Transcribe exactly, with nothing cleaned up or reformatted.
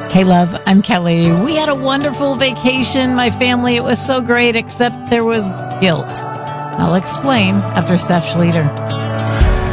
Hey, love, I'm Kelly. We had a wonderful vacation, my family. It was so great, except there was guilt. I'll explain after Steph Schlueter.